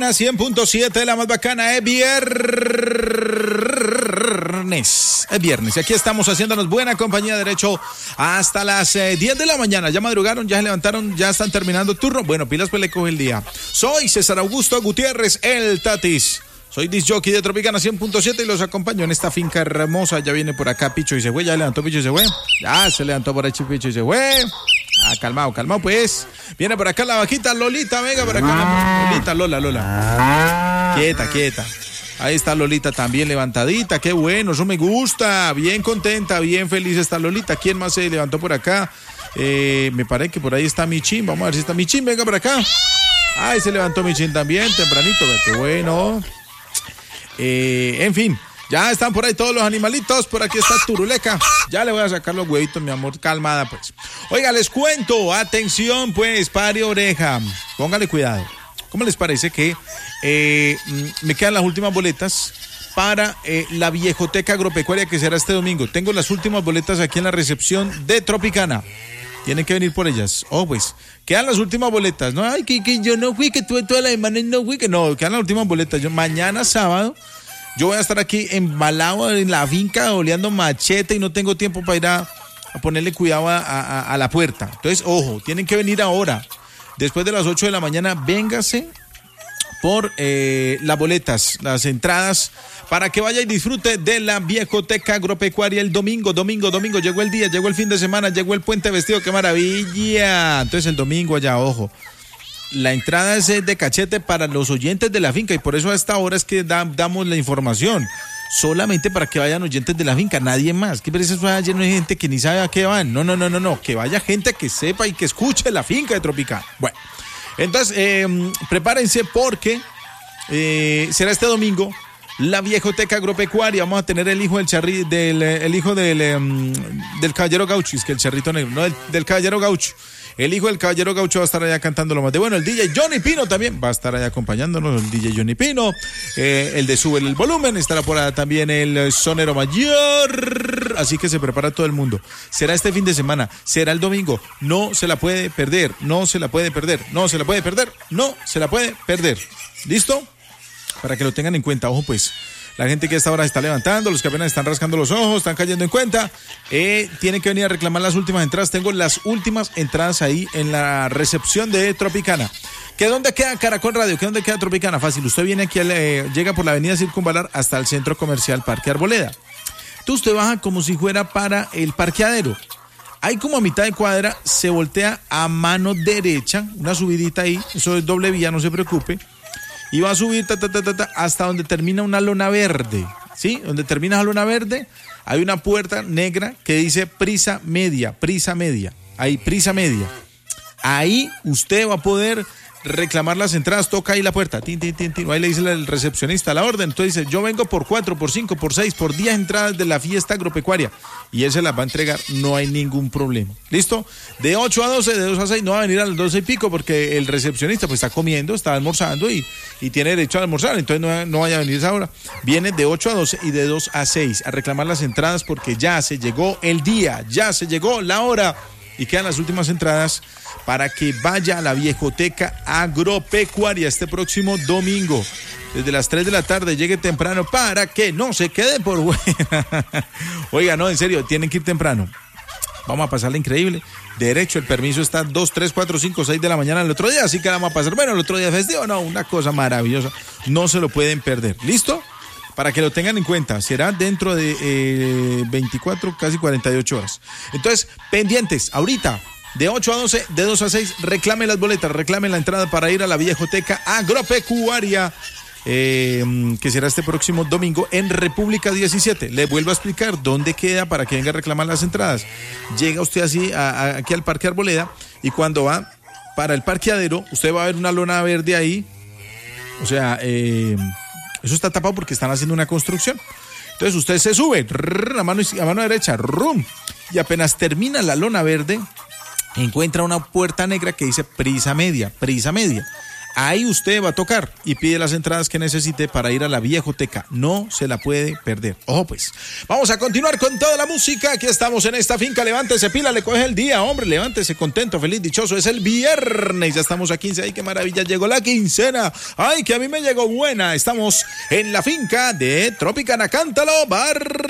100.7 de la más bacana, es viernes. Es viernes y aquí estamos haciéndonos buena compañía, derecho hasta las 10 de la mañana. Ya madrugaron, ya se levantaron, ya están terminando turno. Bueno, pilas, pues le coge el día. Soy César Augusto Gutiérrez, el Tatis. Soy disc jockey de Tropicana 100.7 y los acompaño en esta finca hermosa. Ya viene por acá Picho y se fue, ya levantó Picho y se fue. Ya se levantó por ahí Picho y se fue. Ah, calmado pues. Viene por acá la vaquita Lolita, venga por acá. Lolita, Lola. Quieta. Ahí está Lolita también levantadita, qué bueno, eso me gusta. Bien contenta, bien feliz está Lolita. ¿Quién más se levantó por acá? Me parece que por ahí está Michín. Vamos a ver si está Michín, venga por acá. Ahí se levantó Michín también, tempranito, qué bueno. En fin, ya están por ahí todos los animalitos. Por aquí está Turuleca. Ya le voy a sacar los huevitos, mi amor, calmada pues. Oiga, les cuento, atención pues, pare oreja, póngale cuidado. ¿Cómo les parece que me quedan las últimas boletas para la viejoteca agropecuaria que será este domingo? Tengo las últimas boletas aquí en la recepción de Tropicana. Tienen que venir por ellas. Pues, quedan las últimas boletas. No, ay, que yo no fui, que tuve toda la semana y no fui, que no, quedan las últimas boletas. Mañana sábado, yo voy a estar aquí embalado en la finca, oleando machete y no tengo tiempo para ir a ponerle cuidado a la puerta. Entonces, ojo, tienen que venir ahora. Después de las 8 de la mañana, véngase por las boletas, las entradas, para que vaya y disfrute de la viejoteca agropecuaria el domingo. Llegó el día, llegó el fin de semana, llegó el puente vestido, qué maravilla. Entonces el domingo allá, ojo. La entrada es de cachete para los oyentes de la finca y por eso a esta hora es que damos la información. Solamente para que vayan oyentes de la finca, nadie más. ¿Qué parece eso? Lleno de gente que ni sabe a qué van. No. Que vaya gente que sepa y que escuche la finca de Tropicana. Bueno, entonces prepárense porque será este domingo la viejoteca agropecuaria. Vamos a tener el hijo del hijo del caballero gaucho. Es que el charrito negro, no, del caballero gaucho. El hijo del caballero gaucho va a estar allá cantando lo más de bueno. El DJ Johnny Pino también va a estar allá acompañándonos. El DJ Johnny Pino, el de Sube el Volumen, estará por allá también el sonero mayor. Así que se prepara todo el mundo. Será este fin de semana, será el domingo. No se la puede perder. ¿Listo? Para que lo tengan en cuenta. Ojo pues. La gente que a esta hora se está levantando, los que apenas están rascando los ojos, están cayendo en cuenta, tienen que venir a reclamar las últimas entradas. Tengo las últimas entradas ahí en la recepción de Tropicana. ¿Que dónde queda Caracol Radio? ¿Que dónde queda Tropicana? Fácil, usted viene aquí, llega por la avenida Circunvalar hasta el centro comercial Parque Arboleda. Entonces usted baja como si fuera para el parqueadero. Ahí como a mitad de cuadra se voltea a mano derecha, una subidita ahí, eso es doble vía, no se preocupe. Y va a subir hasta donde termina una lona verde, ¿sí? Donde termina la lona verde, hay una puerta negra que dice prisa media. Ahí, prisa media. Ahí usted va a poder reclamar las entradas, toca ahí la puerta, tin. Ahí le dice el recepcionista la orden. Entonces dice, yo vengo por 4, por 5, por 6, por 10 entradas de la fiesta agropecuaria. Y él se las va a entregar, no hay ningún problema. ¿Listo? De 8 a 12, de 2 a 6, no va a venir a las 12 y pico porque el recepcionista pues está comiendo, está almorzando y tiene derecho a almorzar. Entonces no vaya a venir esa hora. Viene de 8 a 12 y de 2 a 6 a reclamar las entradas porque ya se llegó el día, ya se llegó la hora. Y quedan las últimas entradas para que vaya a la viejoteca agropecuaria este próximo domingo. Desde las 3 de la tarde, llegue temprano para que no se quede por buena. Oiga, no, en serio, tienen que ir temprano. Vamos a pasarla increíble. Derecho, el permiso está 2, 3, 4, 5, 6 de la mañana el otro día. Así que vamos a pasar, bueno, el otro día festivo, no, una cosa maravillosa. No se lo pueden perder. ¿Listo? Para que lo tengan en cuenta, será dentro de 24, casi 48 horas. Entonces, pendientes, ahorita, de 8 a 12, de 2 a 6, reclame las boletas, reclame la entrada para ir a la viejoteca agropecuaria, que será este próximo domingo en República 17. Le vuelvo a explicar dónde queda para que venga a reclamar las entradas. Llega usted así aquí al Parque Arboleda y cuando va para el parqueadero, usted va a ver una lona verde ahí, o sea, eso está tapado porque están haciendo una construcción. Entonces usted se sube a mano derecha, y apenas termina la lona verde, encuentra una puerta negra que dice prisa media. Ahí usted va a tocar y pide las entradas que necesite para ir a la Viejoteca. No se la puede perder. Ojo pues, vamos a continuar con toda la música. Aquí estamos en esta finca. Levántese pila, le coge el día, hombre. Levántese contento, feliz, dichoso. Es el viernes, ya estamos a 15. Ay, qué maravilla, llegó la quincena. Ay, que a mí me llegó buena. Estamos en la finca de Tropicana. Cántalo, Bar.